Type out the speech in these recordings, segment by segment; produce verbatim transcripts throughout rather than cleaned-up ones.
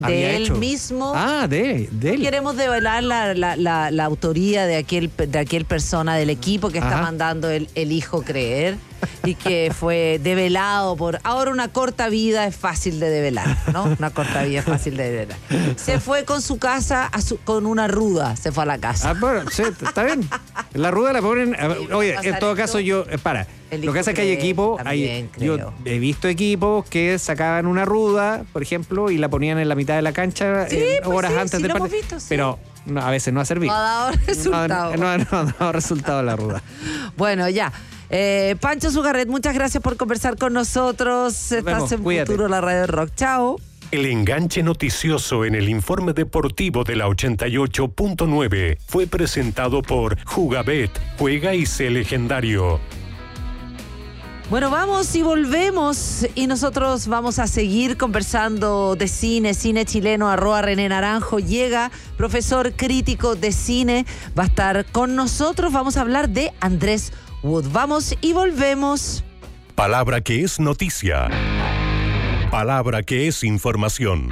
de él hecho. mismo. Ah, de, de él. Queremos develar la, la, la, la autoría de aquel, de aquel persona del equipo que está Ajá. mandando el, el hijo creer y que fue develado por... Ahora una corta vida es fácil de develar, ¿no? Una corta vida es fácil de develar. Se fue con su casa, a su, con una ruda, se fue a la casa. Ah, bueno, sí, está bien. La ruda la ponen... Sí, Oye, pasar en todo esto. caso yo... eh, Para. El Lo que hijo pasa es que hay cree, equipos... Hay, también yo creo. he visto equipos que sacaban una ruda, por ejemplo, y la ponían en la mitad de la cancha Sí, eh, pues horas sí, antes sí del lo hemos partido. visto, sí. Pero no, a veces no ha servido. No ha dado resultado. No, no, no, no ha dado resultado la ruda. Bueno, ya. Eh, Pancho Zugarret, muchas gracias por conversar con nosotros. Estás vemos, en cuídate. Futuro, la radio del rock. Chao. El enganche noticioso en el informe deportivo de la ochenta y ocho punto nueve fue presentado por Jugabet. Juega y sé legendario. Bueno, vamos y volvemos y nosotros vamos a seguir conversando de cine, cine chileno, arroba René Naranjo. Llega profesor crítico de cine, va a estar con nosotros, vamos a hablar de Andrés Wood. Vamos y volvemos. Palabra que es noticia. Palabra que es información.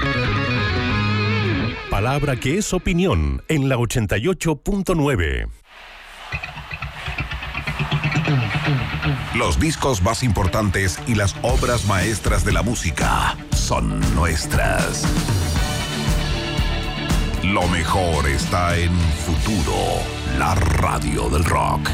Palabra que es opinión en la ochenta y ocho punto nueve. Los discos más importantes y las obras maestras de la música son nuestras. Lo mejor está en Futuro, la radio del rock.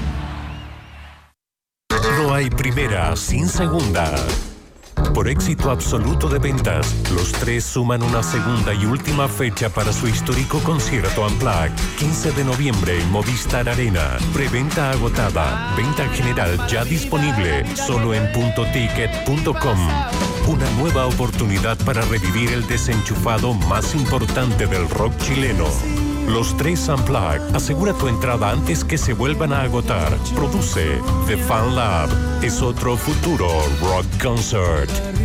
No hay primera sin segunda. Por éxito absoluto de ventas, los tres suman una segunda y última fecha para su histórico concierto Unplugged. quince de noviembre en Movistar Arena. Preventa agotada. Venta general ya disponible. Solo en punto ticket punto com. Una nueva oportunidad para revivir el desenchufado más importante del rock chileno. Los tres Unplugged. Asegura tu entrada antes que se vuelvan a agotar. Produce The Fan Lab. Es otro Futuro Rock Concert.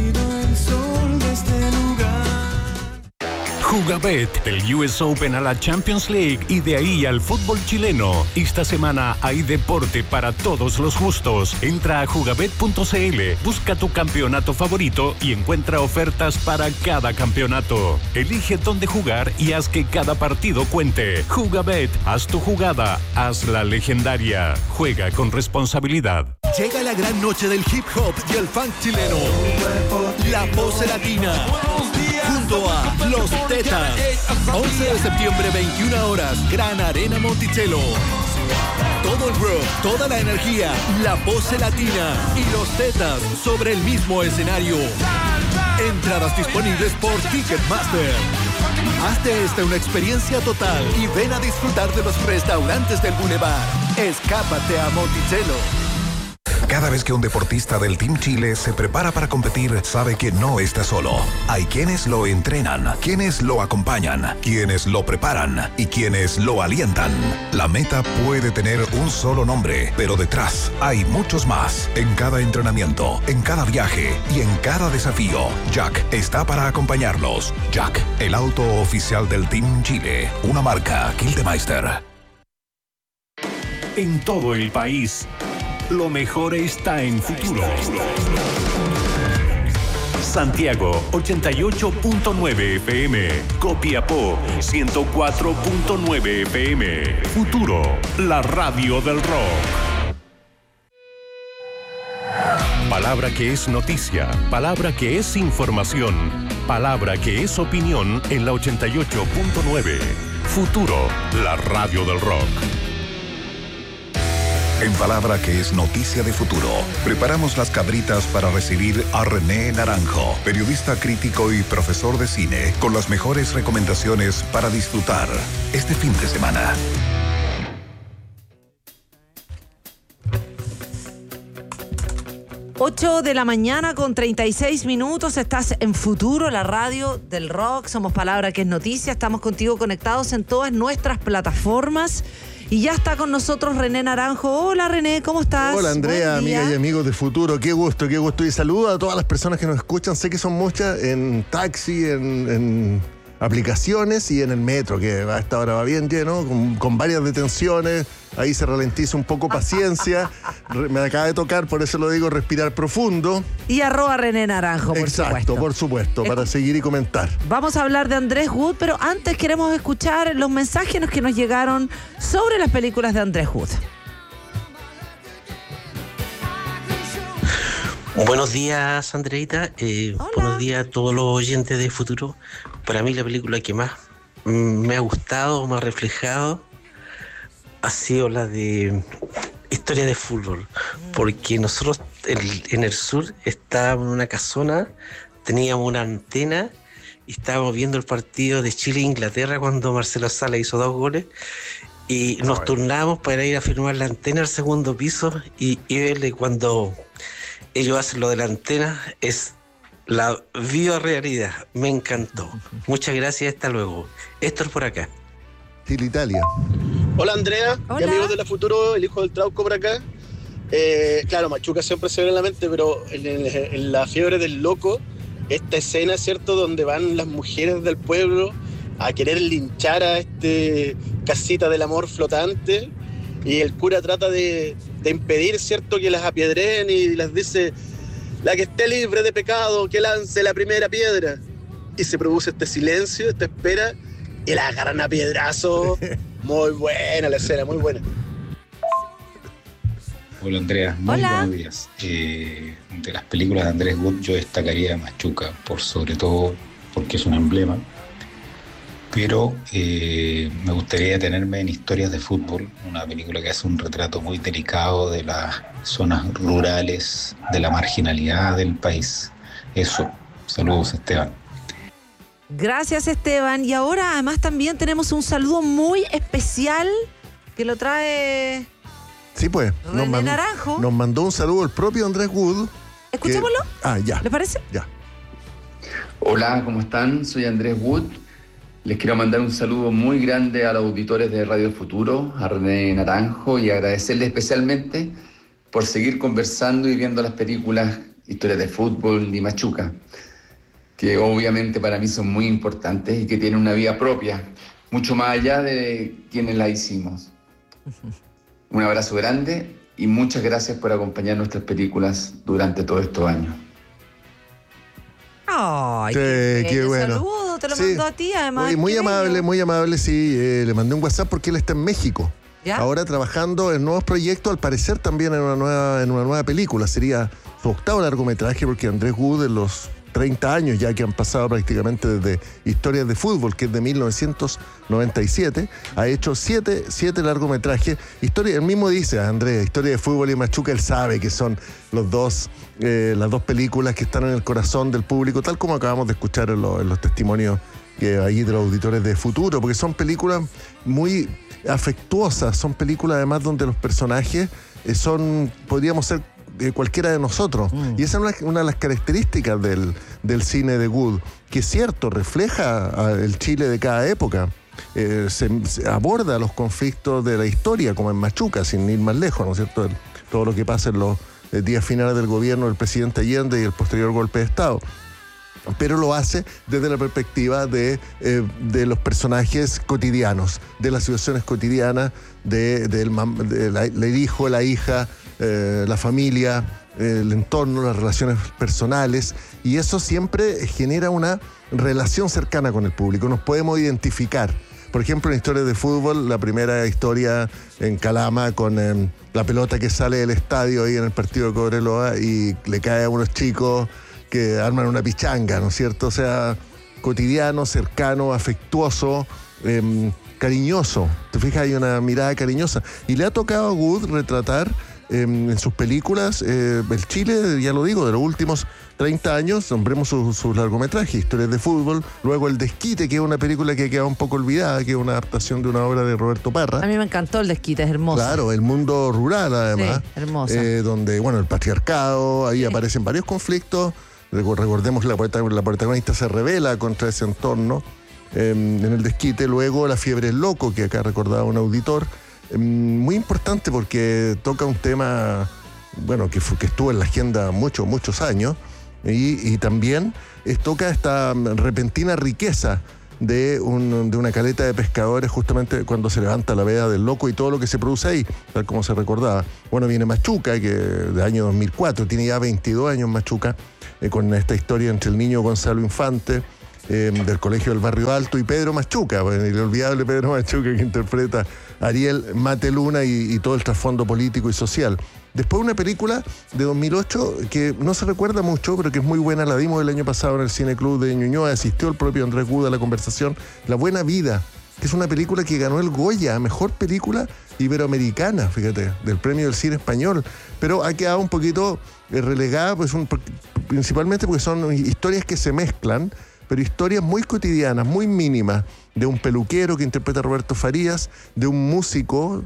Jugabet, del U S Open a la Champions League y de ahí al fútbol chileno. Esta semana hay deporte para todos los gustos. Entra a jugabet punto cl, busca tu campeonato favorito y encuentra ofertas para cada campeonato. Elige dónde jugar y haz que cada partido cuente. Jugabet, haz tu jugada, hazla legendaria. Juega con responsabilidad. Llega la gran noche del hip hop y el funk chileno. La Pose Latina. Junto a Los Tetas. once de septiembre, veintiuna horas. Gran Arena Monticello. Todo el rock, toda la energía, La Pose Latina y Los Tetas sobre el mismo escenario. Entradas disponibles por Ticketmaster. Hazte esta una experiencia total y ven a disfrutar de los restaurantes del Boulevard. Escápate a Monticello. Cada vez que un deportista del Team Chile se prepara para competir, sabe que no está solo. Hay quienes lo entrenan, quienes lo acompañan, quienes lo preparan y quienes lo alientan. La meta puede tener un solo nombre, pero detrás hay muchos más. En cada entrenamiento, en cada viaje y en cada desafío, Jack está para acompañarlos. Jack, el auto oficial del Team Chile, una marca Kildemeister. En todo el país, lo mejor está en Futuro. Santiago, ochenta y ocho punto nueve F M. Copiapó, ciento cuatro punto nueve F M. Futuro, la radio del rock. Palabra que es noticia, palabra que es información, palabra que es opinión en la ochenta y ocho punto nueve. Futuro, la radio del rock. En Palabra que es noticia de Futuro, preparamos las cabritas para recibir a René Naranjo, periodista crítico y profesor de cine, con las mejores recomendaciones para disfrutar este fin de semana. ocho de la mañana con treinta y seis minutos, estás en Futuro, la radio del rock, somos Palabra que es noticia, estamos contigo conectados en todas nuestras plataformas y ya está con nosotros René Naranjo. Hola René, ¿cómo estás? Hola Andrea, Buen día. amigas y amigos de Futuro, qué gusto, qué gusto y saludo a todas las personas que nos escuchan, sé que son muchas, en taxi, en, en, aplicaciones y en el metro, que a esta hora va bien lleno, con, con varias detenciones. Ahí se ralentiza un poco, paciencia. Re- me acaba de tocar, por eso lo digo, respirar profundo. Y arroba René Naranjo, por Exacto, supuesto. por supuesto, Escu- para seguir y comentar. Vamos a hablar de Andrés Wood, pero antes queremos escuchar los mensajes que nos llegaron sobre las películas de Andrés Wood. Buenos días, Andreita. Eh, Hola. buenos días a todos los oyentes de Futuro. Para mí la película que más mm, me ha gustado, más reflejado, ha sido la de Historia de Fútbol. Porque nosotros en, en el sur estábamos en una casona, teníamos una antena y estábamos viendo el partido de Chile e Inglaterra cuando Marcelo Sala hizo dos goles. Y nos turnábamos para ir a filmar la antena al segundo piso y, y verle cuando ellos hacen lo de la antena. Es la viva realidad. Me encantó. Muchas gracias, hasta luego. Héctor por acá. Chile, Italia. Hola Andrea, Hola. y amigos de la Futuro, el hijo del Trauco por acá. Eh, claro, Machuca siempre se ve en la mente, pero en, el- en La Fiebre del Loco, esta escena, ¿cierto?, donde van las mujeres del pueblo a querer linchar a este casita del amor flotante, y el cura trata de, de impedir, ¿cierto?, que las apiedren y les dice: la que esté libre de pecado, que lance la primera piedra. Y se produce este silencio, esta espera, y la agarran a piedrazo. Muy buena la escena, muy buena. Hola Andrea, muy Hola. buenos días. Eh, de las películas de Andrés Wood yo destacaría a Machuca, por sobre todo porque es un emblema, pero eh, me gustaría detenerme en Historias de Fútbol, una película que hace un retrato muy delicado de las zonas rurales, de la marginalidad del país. Eso, saludos Esteban. Gracias, Esteban. Y ahora además también tenemos un saludo muy especial que lo trae... Sí, pues. René man- Naranjo. nos mandó un saludo el propio Andrés Wood. que- Escuchémoslo. Ah, ya. ¿Le parece? Ya. Hola, ¿cómo están? Soy Andrés Wood. Les quiero mandar un saludo muy grande a los auditores de Radio Futuro, a René Naranjo, y agradecerles especialmente por seguir conversando y viendo las películas Historias de Fútbol y Machuca, que obviamente para mí son muy importantes y que tienen una vida propia, mucho más allá de quienes la hicimos. Un abrazo grande y muchas gracias por acompañar nuestras películas durante todos estos años. Ay, Sí, qué, qué bello bueno. saludo, te lo Sí. mandó a ti además. Oye, muy qué amable, bello. muy amable, sí. eh, le mandé un WhatsApp porque él está en México. ¿Ya? Ahora trabajando en nuevos proyectos, al parecer también en una nueva, en una nueva película. Sería su octavo largometraje, porque Andrés Wood, en los treinta años ya que han pasado prácticamente desde Historias de Fútbol, que es de mil novecientos noventa y siete, ha hecho siete, siete largometrajes. Historia, él mismo dice, Andrés, Historia de Fútbol y Machuca, él sabe que son los dos, eh, las dos películas que están en el corazón del público, tal como acabamos de escuchar en, lo- en los testimonios que ahí de los auditores de Futuro, porque son películas muy afectuosas, son películas además donde los personajes eh, son, podríamos ser eh, cualquiera de nosotros. Mm. Y esa es una, una de las características del, del cine de Wood, que es cierto, refleja a el Chile de cada época. Eh, se, se aborda los conflictos de la historia, como en Machuca, sin ir más lejos, ¿no es cierto? El- todo lo que pasa en los eh, días finales del gobierno del presidente Allende y el posterior golpe de Estado. Pero lo hace desde la perspectiva de, eh, de los personajes cotidianos, de las situaciones cotidianas, de, del mam- de la- el hijo, la hija, eh, la familia, eh, el entorno, las relaciones personales, y eso siempre genera una relación cercana con el público. Nos podemos identificar. Por ejemplo, en Historias de Fútbol, la primera historia en Calama con eh, la pelota que sale del estadio ahí en el partido de Cobreloa y le cae a unos chicos que arman una pichanga, ¿no es cierto? O sea, cotidiano, cercano, afectuoso, eh, cariñoso. ¿Te fijas? Hay una mirada cariñosa. Y le ha tocado a Wood retratar eh, en sus películas eh, el Chile, ya lo digo, de los últimos treinta años. Nombremos sus su largometrajes, Historias de Fútbol, luego El Desquite, que es una película que ha quedado un poco olvidada, que es una adaptación de una obra de Roberto Parra. A mí me encantó El Desquite, es hermoso. Claro, el mundo rural además. Sí, hermosa. Eh, donde, bueno, el patriarcado, ahí Sí. aparecen varios conflictos. Recu- Recordemos que la, prota- la protagonista se rebela contra ese entorno. Eh, en El Desquite, luego La Fiebre del Loco, que acá recordaba un auditor. Eh, muy importante porque toca un tema, bueno, que, fu- que estuvo en la agenda muchos, muchos años. Y, y también eh, toca esta mm, repentina riqueza de, un, de una caleta de pescadores justamente cuando se levanta la veda del loco y todo lo que se produce ahí, tal como se recordaba. Bueno, viene Machuca, que de año dos mil cuatro, tiene ya veintidós años Machuca, eh, con esta historia entre el niño Gonzalo Infante, eh, del Colegio del Barrio Alto, y Pedro Machuca, bueno, el inolvidable Pedro Machuca, que interpreta a Ariel Mateluna y, y todo el trasfondo político y social. Después una película de dos mil ocho que no se recuerda mucho, pero que es muy buena, la dimos el año pasado en el Cine Club de Ñuñoa, asistió el propio Andrés Wood a la conversación, La Buena Vida, que es una película que ganó el Goya, mejor película iberoamericana, fíjate, del Premio del Cine Español, pero ha quedado un poquito relegada, pues un, principalmente porque son historias que se mezclan, pero historias muy cotidianas, muy mínimas, de un peluquero que interpreta a Roberto Farías, de un músico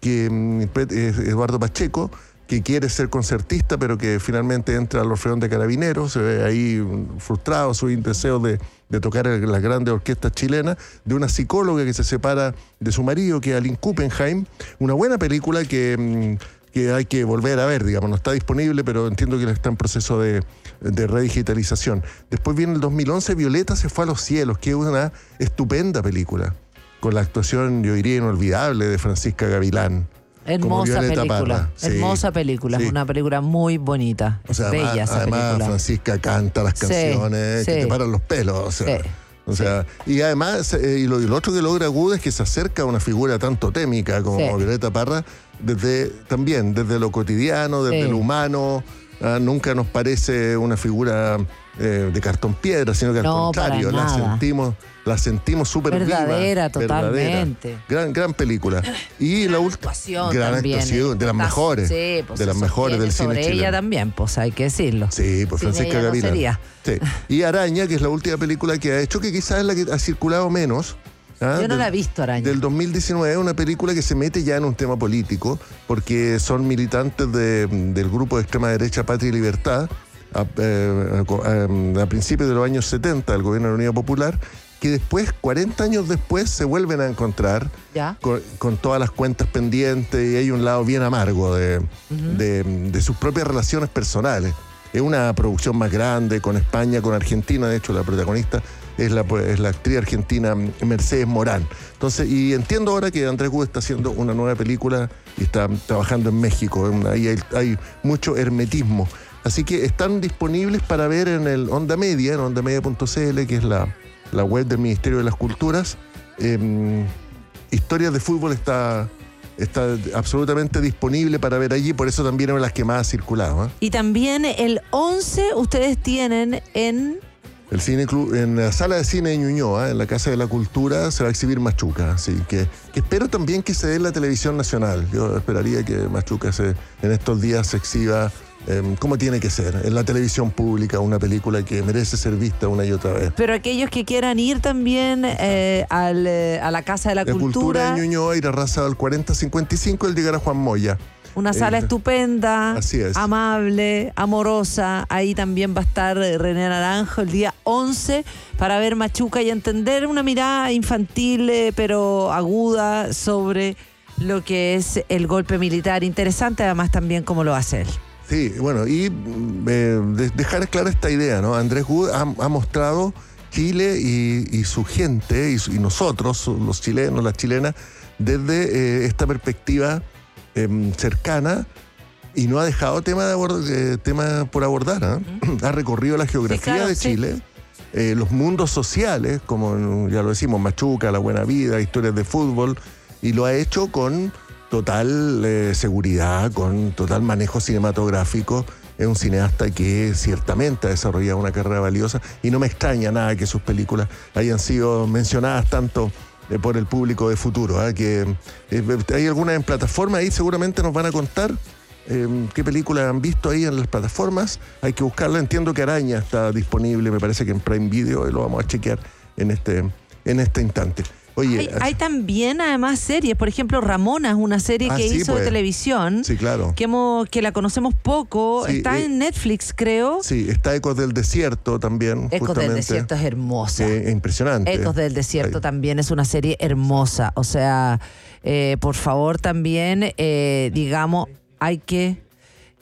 que es Eduardo Pacheco, que quiere ser concertista, pero que finalmente entra al Orfeón de Carabineros, se ve ahí frustrado su deseo de, de tocar en las grandes orquestas chilenas, de una psicóloga que se separa de su marido, que es Aline Kuppenheim, una buena película que, que hay que volver a ver, digamos, no está disponible, pero entiendo que está en proceso de, de redigitalización. Después viene el dos mil once, Violeta se fue a los cielos, que es una estupenda película, con la actuación, yo diría, inolvidable de Francisca Gavilán. Hermosa película, Parra. hermosa sí, película, sí. Es una película muy bonita, o sea, bella además, esa además película. Francisca canta las canciones sí, que sí. te paran los pelos, o sea, Sí, o sea sí. Y además, eh, y, lo, y lo otro que logra Wood es que se acerca a una figura tan totémica como Sí. Violeta Parra, desde también, desde lo cotidiano, desde Sí. lo humano, ah, nunca nos parece una figura eh, de cartón piedra, sino que al No, contrario, para la nada. sentimos, la sentimos súper viva. Verdadera, totalmente. Gran, gran película. Y Gran la última actuación gran también, actuación, de las Está- mejores. sí, pues de las se mejores del sostiene cine sobre ella chileno. también, pues hay que decirlo. Sí, pues Sin Francisca ella no Gavilán. sería. Sí. Y Araña, que es la última película que ha hecho, que quizás es la que ha circulado menos. ¿ah? Yo no Del- la he visto, Araña. Del dos mil diecinueve, una película que se mete ya en un tema político, porque son militantes de- del grupo de extrema derecha Patria y Libertad, a, eh, a- a principios de los años setenta, del gobierno de la Unidad Popular, que después, cuarenta años después, se vuelven a encontrar ¿Ya? con, con todas las cuentas pendientes, y hay un lado bien amargo de, Ujú. de, de sus propias relaciones personales. Es una producción más grande, con España, con Argentina. De hecho, la protagonista es la, es la actriz argentina Mercedes Morán. Entonces, y entiendo ahora que Andrés Wood está haciendo una nueva película y está trabajando en México. Ahí hay, hay mucho hermetismo. Así que están disponibles para ver en el Onda Media, en onda media punto c l, que es la, la web del Ministerio de las Culturas. Eh, Historias de Fútbol está... Está absolutamente disponible para ver allí, por eso también es las que más ha circulado. ¿eh? Y también el once ustedes tienen en... El Cine Club, en la sala de cine de Ñuñoa, en la Casa de la Cultura, se va a exhibir Machuca. Así que, que espero también que se dé en la televisión nacional. Yo esperaría que Machuca se, en estos días se exhiba eh, como tiene que ser, en la televisión pública, una película que merece ser vista una y otra vez. Pero aquellos que quieran ir también eh, al, eh, a la Casa de la La Cultura Cultura, de Ñuñoa, ir a Raza del cuarenta cincuenta y cinco, el llegar a Juan Moya. una sala Eh, estupenda, así es. amable, amorosa. Ahí también va a estar eh, René Naranjo el día once para ver Machuca y entender una mirada infantil eh, pero aguda sobre lo que es el golpe militar. Interesante además también cómo lo hace él. Sí, bueno, y eh, de- dejar clara esta idea, ¿no? Andrés Wood ha, ha mostrado Chile y, y su gente, y, su- y nosotros, los chilenos, las chilenas, desde eh, esta perspectiva eh, cercana, y no ha dejado tema, de abord- eh, tema por abordar. ¿ah? Ha recorrido la geografía Sí, claro, de sí. Chile, eh, los mundos sociales, como ya lo decimos, Machuca, La Buena Vida, historias de fútbol, y lo ha hecho con total eh, seguridad, con total manejo cinematográfico. Es un cineasta que ciertamente ha desarrollado una carrera valiosa, y no me extraña nada que sus películas hayan sido mencionadas tanto eh, por el público de Futuro. ¿eh? Que eh, hay algunas en plataforma, ahí seguramente nos van a contar eh, qué películas han visto ahí en las plataformas. Hay que buscarla. Entiendo que Araña está disponible, me parece que en Prime Video, y lo vamos a chequear en este, en este instante. Oye, Hay, hay también además series, por ejemplo Ramona es una serie Ah, que sí, hizo pues. de televisión, sí, claro. que, hemos, que la conocemos poco, Sí, está eh, en Netflix creo. Sí, está Ecos del Desierto también. Ecos del justamente. Desierto es hermosa. Sí, es impresionante. Ecos del Desierto Ahí. también es una serie hermosa. O sea, eh, por favor también, eh, digamos, hay que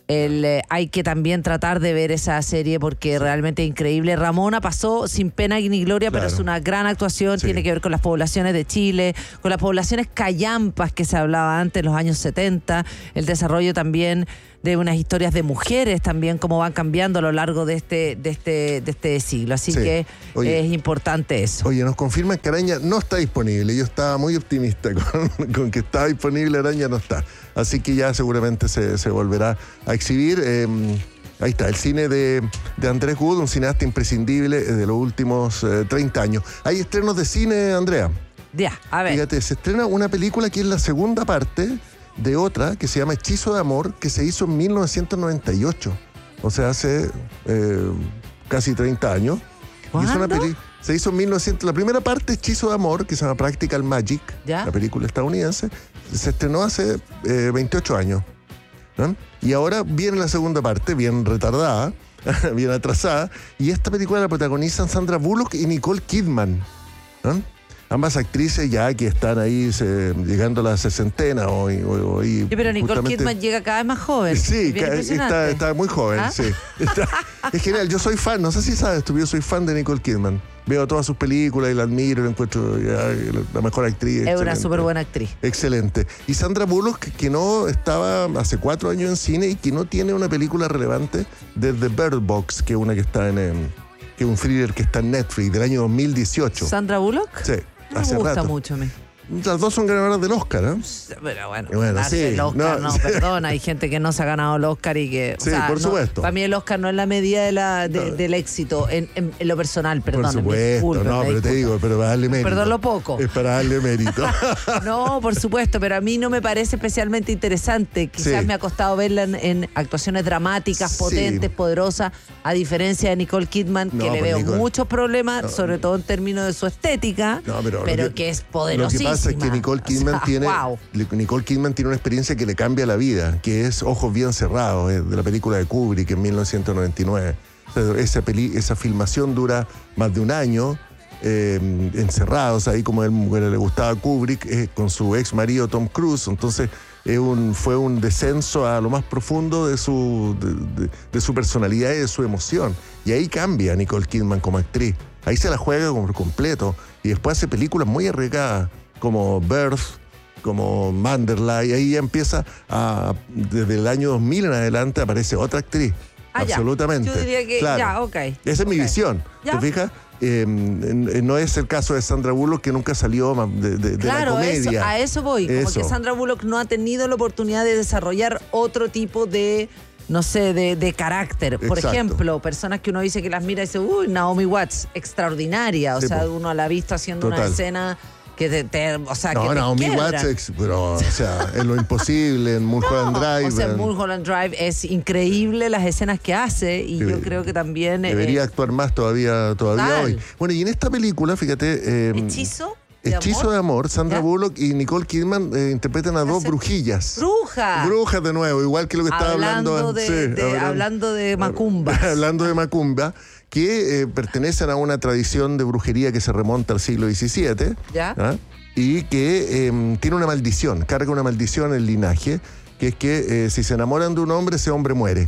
El, eh, hay que también tratar de ver esa serie porque realmente es increíble. Ramona pasó sin pena ni gloria, Claro. pero es una gran actuación. Sí. Tiene que ver con las poblaciones de Chile, con las poblaciones callampas que se hablaba antes, en los años setenta. El desarrollo también de unas historias de mujeres también, cómo van cambiando a lo largo de este, de este, de este siglo. Así Sí. que Oye. es importante eso. Oye, nos confirman que Araña no está disponible. Yo estaba muy optimista con, con que estaba disponible, Araña no está. Así que ya seguramente se, se volverá a exhibir. Eh, ahí está, el cine de, de Andrés Wood, un cineasta imprescindible de los últimos eh, treinta años. Hay estrenos de cine, Andrea. Ya, a ver. Fíjate, se estrena una película que es la segunda parte de otra que se llama Hechizo de Amor, que se hizo en mil novecientos noventa y ocho. O sea, hace eh, casi treinta años. Y es una ¿Cuándo? peli- se hizo en mil novecientos. La primera parte, Hechizo de Amor, que se llama Practical Magic, ¿Ya? la película estadounidense, se estrenó hace eh, veintiocho años. ¿no? Y ahora viene la segunda parte, bien retardada, bien atrasada, y esta película la protagonizan Sandra Bullock y Nicole Kidman. ¿no? Ambas actrices ya que están ahí se- llegando a la sesentena hoy. hoy Sí, pero Nicole justamente- Kidman llega cada vez más joven. Sí, Es bien ca- impresionante. está, está muy joven, ¿Ah? sí. Está- es genial, yo soy fan, no sé si sabes, tú, yo soy fan de Nicole Kidman. Veo todas sus películas y la admiro, la encuentro ya, la mejor actriz. Es una excelente. súper buena actriz. Excelente. Y Sandra Bullock, que no estaba hace cuatro años en cine y que no tiene una película relevante desde Bird Box, que es una que está en, em, que es un thriller que está en Netflix del año dos mil dieciocho. ¿Sandra Bullock? Sí, No hace me gusta rato. mucho a mí. Las dos son ganadoras del Oscar, ¿eh? Pero bueno, Bueno, ganarse sí, el Oscar, no, no, sí. perdón, hay gente que no se ha ganado el Oscar y que... Sí, por supuesto. Para mí el Oscar no es la medida de la, de- No. del éxito, en, en- en lo personal, perdón. Por supuesto, no, pero te digo, pero para darle mérito. Perdón lo poco. Es para darle mérito. No, por supuesto, pero a mí no me parece especialmente interesante. Quizás Sí. me ha costado verla en, en actuaciones dramáticas, Sí. potentes, poderosas, a diferencia de Nicole Kidman, que No, le pues veo Nicole- muchos problemas, No. sobre todo en términos de su estética, No, pero, lo pero que, es Lo que poderosísima. pasa es que Nicole Kidman O sea, tiene wow. Nicole Kidman tiene una experiencia que le cambia la vida, que es Ojos bien cerrados, eh, de la película de Kubrick en mil novecientos noventa y nueve. O sea, esa, peli, esa filmación dura más de un año, eh, encerrados ahí como él, bueno, le gustaba a Kubrick, eh, con su ex marido Tom Cruise. Entonces es un, fue un descenso a lo más profundo de su, de, de- de su personalidad y de su emoción. Y ahí cambia Nicole Kidman como actriz. Ahí se la juega por completo. Y después hace películas muy arriesgadas, como Birth, como Manderley. Ahí ya empieza a, desde el año dos mil en adelante aparece otra actriz. Ah, ya. Absolutamente. Yo diría que Claro. ya, ok. Esa es mi Ok. visión. Ya. ¿Te fijas? Eh, n- no es el caso de Sandra Bullock, que nunca salió ma- de, de- de Claro, la eso, comedia. a eso voy. Como Eso. que Sandra Bullock no ha tenido la oportunidad de desarrollar otro tipo de, no sé, de, de carácter. Por Exacto. ejemplo, personas que uno dice que las mira y dice, uy, Naomi Watts, extraordinaria. O Sí, sea, po. uno la ha visto haciendo Total. una escena que te, te- o sea, que No, te Naomi quiebra. Watts, ex- pero, o sea, en Lo Imposible, en Mulholland Drive. O sea, en- Mulholland Drive es increíble las escenas que hace y Debe- yo creo que también... eh, Debería actuar más todavía, todavía Total. hoy. Bueno, y en esta película, fíjate. eh, ¿Hechizo de Hechizo amor? de Amor, Sandra ¿Ya? Bullock y Nicole Kidman eh, interpretan a dos Hace- brujillas. ¡Bruja! Brujas de nuevo, igual que lo que estaba Hablando hablando. de- sí, de- hablando- hablando de macumbas. hablando de macumba, que eh, pertenecen a una tradición de brujería que se remonta al siglo diecisiete. ¿Ya? ¿ah? Y que eh, tiene una maldición, carga una maldición en el linaje, que es que eh, si se enamoran de un hombre, ese hombre muere.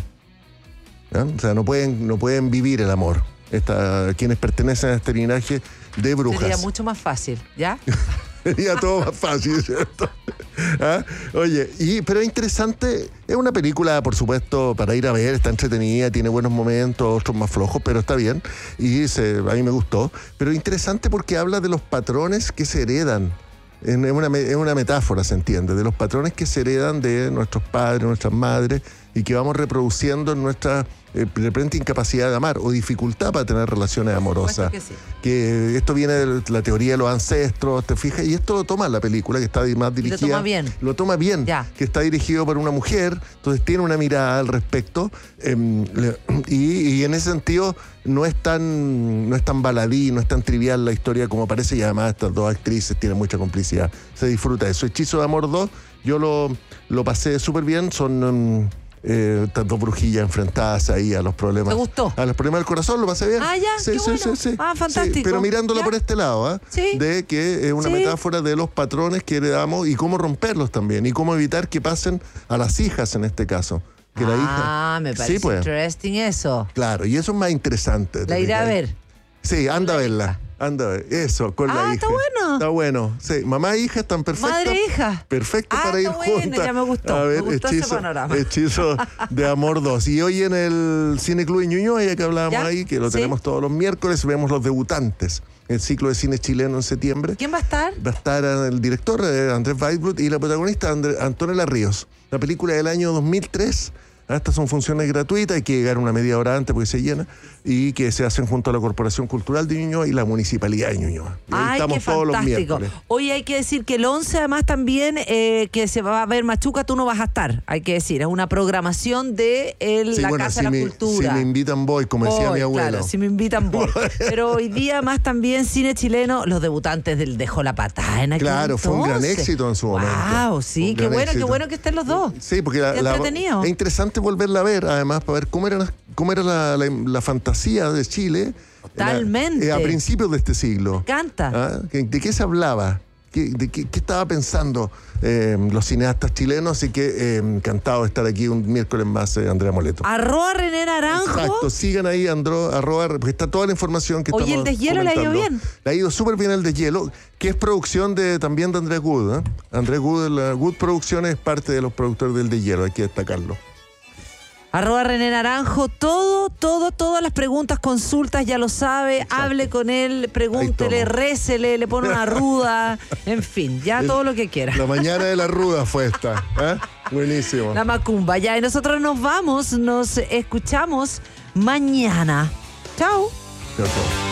¿ah? O sea, no pueden, no pueden vivir el amor. Esta, quienes pertenecen a este linaje de brujas. Sería mucho más fácil, ¿ya? Sería todo más fácil, ¿cierto? ¿Ah? Oye, y, pero es interesante, es una película, por supuesto, para ir a ver, está entretenida, tiene buenos momentos, otros más flojos, pero está bien, y se, a mí me gustó. Pero es interesante porque habla de los patrones que se heredan. Es una, me- es una metáfora, se entiende, de los patrones que se heredan de nuestros padres, nuestras madres, y que vamos reproduciendo en nuestra eh, de repente incapacidad de amar o dificultad para tener relaciones amorosas. que sí. Que esto viene de la teoría de los ancestros, ¿te fijas? Y esto lo toma la película, que está más dirigida. toma bien. Lo toma bien. Ya. Que está dirigido por una mujer, entonces tiene una mirada al respecto. eh, le- y, y en ese sentido no es tan no es tan baladí, no es tan trivial la historia como parece, y además estas dos actrices tienen mucha complicidad. Se disfruta eso. Hechizo de Amor dos, yo lo, lo pasé súper bien, son... mm, Eh, estas dos brujillas enfrentadas ahí a los problemas. ¿Te gustó? A los problemas del corazón, lo pasé bien. Ah, ya, sí, qué sí, bueno. sí, sí. Ah, fantástico. Sí, pero mirándola Ya. por este lado, ¿ah? Sí. De que es una Sí. metáfora de los patrones que heredamos y cómo romperlos también, y cómo evitar que pasen a las hijas en este caso. Que la ah, hija... me parece sí, pues. interesting eso. Claro, y eso es más interesante. La iré a ver. Sí, anda a verla. Anda a ver. Eso, con ah, la hija. está bueno. Está bueno. Sí, mamá e hija están perfectas. Madre e hija. Perfecto ah, para ir está bueno, juntas. Ya me gustó. A ver, me gustó hechizo, ese panorama. Hechizo de Amor dos. Y hoy en el Cine Club de Ñuñoa, ya que hablábamos ¿Ya? ahí, que lo ¿Sí? tenemos todos los miércoles, vemos Los Debutantes, el ciclo de cine chileno en septiembre. ¿Quién va a estar? Va a estar el director eh, Andrés Weisbrot y la protagonista André, Antonella Ríos. La película del año dos mil tres. Estas son funciones gratuitas, hay que llegar una media hora antes porque se llena, y que se hacen junto a la Corporación Cultural de Ñuñoa y la Municipalidad de Ñuñoa. Y ahí Ay, estamos qué todos los fantástico. miércoles. Hoy hay que decir que el once además también eh, que se va a ver Machuca, tú no vas a estar, hay que decir, es una programación de el, Sí, la bueno, Casa si de la me, Cultura. Si me invitan voy, como decía Voy, mi abuelo. Claro, si me invitan voy. Pero hoy día más también cine chileno, los debutantes del Dejó la Patada en aquel Claro, fue un gran entonces. éxito en su momento. Wow, sí, Un qué gran bueno, éxito. qué bueno que estén los dos. Sí, porque la, Qué la- entretenido. es interesante volverla a ver, además, para ver cómo era, cómo era la, la- la fantasía de Chile. Totalmente. eh, a principios de este siglo. Me encanta. ¿Ah? ¿De, de qué se hablaba? ¿Qué, de qué, qué estaba pensando eh, los cineastas chilenos? Así que eh, encantado de estar aquí un miércoles más, eh, Andrea Moleto. Arroba René Naranjo. Exacto, sigan ahí, Andro, arroba, porque está toda la información que Oye, estamos ¿el deshielo le ha ido comentando. bien? Le ha ido súper bien el deshielo, que es producción de también de Andrés Wood. ¿eh? Andrés Wood, la Wood Producciones es parte de los productores del deshielo, hay que destacarlo. Arroba René Naranjo, todo, todo, todas las preguntas, consultas, ya lo sabe, Exacto. hable con él, pregúntele, Ahí tomo. récele, le pone una ruda, en fin, ya todo lo que quiera. La mañana de la ruda fue esta. ¿eh? Buenísimo. La macumba, ya, y nosotros nos vamos, nos escuchamos mañana. Chao. Chao, chao.